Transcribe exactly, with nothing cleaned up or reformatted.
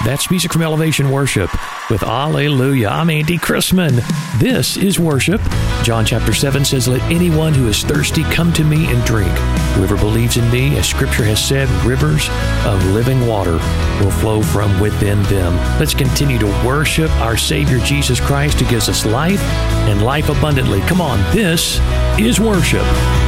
That's music from Elevation Worship with Alleluia. I'm Andy Chrisman. This is worship. John chapter seven says, "Let anyone who is thirsty come to me and drink. Whoever believes in me, as Scripture has said, rivers of living water will flow from within them." Let's continue to worship our Savior Jesus Christ, who gives us life and life abundantly. Come on, this is worship.